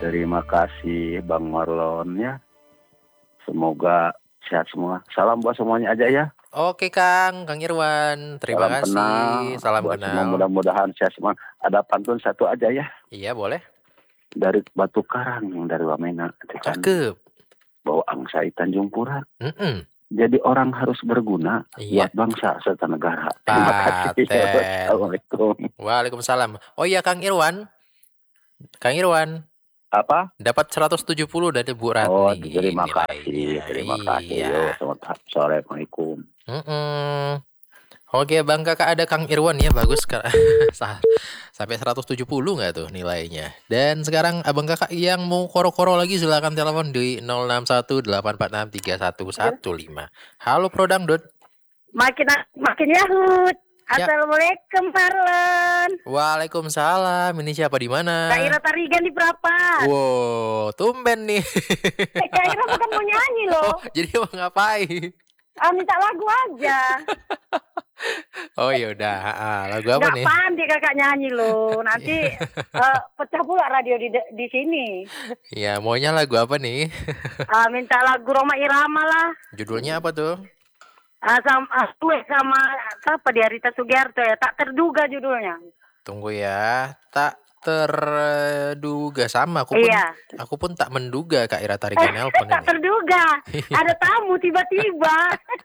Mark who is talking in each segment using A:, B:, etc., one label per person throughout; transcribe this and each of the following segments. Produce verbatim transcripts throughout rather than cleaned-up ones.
A: Terima kasih Bang Marlon ya. Semoga sehat semua. Salam buat semuanya aja ya.
B: Oke Kang, Kang Irwan. Terima
A: Salam
B: kasih.
A: kenal.
B: Salam
A: Buat semua
B: kenal.
A: mudah-mudahan sehat semua. Ada pantun satu aja ya.
B: Iya boleh.
A: Dari Batu Karang yang dari Wamena. Kan,
B: Cakep.
A: bawa angsai Tanjung Pura.
B: Mm-mm.
A: Jadi orang harus berguna
B: Iya.
A: buat bangsa serta negara. Terima kasih.
B: Paten.
A: Assalamualaikum.
B: Waalaikumsalam. Oh iya Kang Irwan. Kang Irwan.
A: Apa?
B: Dapat seratus tujuh puluh dari Bu Ratni.
A: Oh, terima kasih.
B: nilainya.
A: Terima kasih.
B: Iya.
A: Yo, selamat sore. Assalamualaikum.
B: Mm-mm. Oke Bang Kakak, ada Kang Irwan ya, bagus Kak. Sampai seratus tujuh puluh nggak tuh nilainya. Dan sekarang Abang Kakak yang mau koro-koro lagi silakan telepon di nol enam satu delapan empat enam tiga satu satu lima. Halo Pro Dangdut.
C: Makin makin Yahut.
B: Ya.
C: Assalamualaikum Marlon.
B: Waalaikumsalam. Ini siapa di mana?
C: Kak Ira Tarigan di Prapat.
B: Wow, tumben nih.
C: Eh, Kak Ira bukan mau nyanyi loh.
B: Oh, jadi mau ngapain?
C: Ah, minta lagu aja.
B: Oh ya udah, ah, lagu apa
C: Nggak
B: nih?
C: pandai kakak nyanyi loh. Nanti uh, pecah pula radio di di sini.
B: Ya, maunya lagu apa nih?
C: Ah, minta lagu Roma Irama lah.
B: Judulnya apa tuh?
C: Ah, sama ah, tuh sama apa di Arita Sugiarto ya. Tak terduga judulnya.
B: Tunggu ya, tak terduga sama. Aku pun,
C: Iya.
B: aku pun tak menduga Kak Ira Tarigan nelpon
C: Tak
B: ini.
C: terduga. Ada tamu tiba-tiba.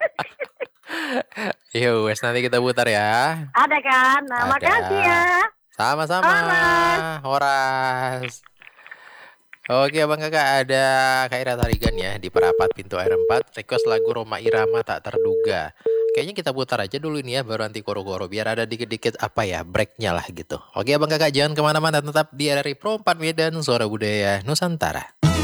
B: Yo, wes nanti kita putar ya.
C: Ada kan? Nah,
B: Ada.
C: makasih ya.
B: Sama-sama.
C: Horas.
B: Horas. Oke Abang Kakak, ada Kak Ira Tarigan ya di Perapat Pintu Air empat. Request lagu Roma Irama Tak Terduga. Kayaknya kita putar aja dulu ini ya, baru nanti koro-koro. Biar ada dikit-dikit apa ya, breaknya lah gitu. Oke Abang Kakak, jangan kemana-mana. Tetap di R R I Pro empat Medan, Suara Budaya Nusantara.